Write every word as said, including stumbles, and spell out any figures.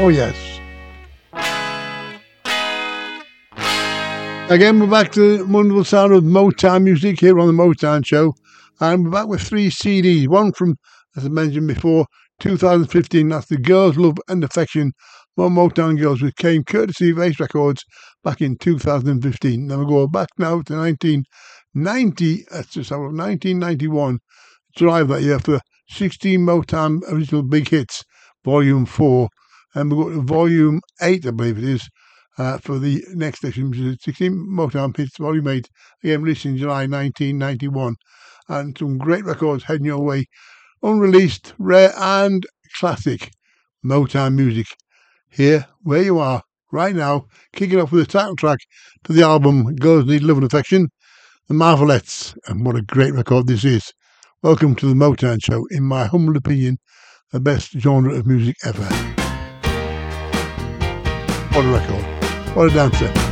Oh yes. Again, we're back to the wonderful sound of Motown music here on the Motown Show. And we're back with three C Ds. One from, as I mentioned before, two thousand fifteen. That's The Girls, Love and Affection by Motown Girls, which came courtesy of Ace Records back in two thousand fifteen. Then we go back now to nineteen ninety, that's just how nineteen ninety-one, July of that year, for sixteen Motown Original Big Hits, Volume four. And we go to Volume eight, I believe it is, uh, for the next edition, which is sixteen Motown Hits, Volume eight, again released in July nineteen ninety-one. And some great records heading your way. Unreleased, rare and classic Motown music. Here, where you are, right now, kicking off with the title track to the album Girls Need Love and Affection, The Marvelettes. And what a great record this is. Welcome to the Motown Show. In my humble opinion, the best genre of music ever. What a record. What a dancer.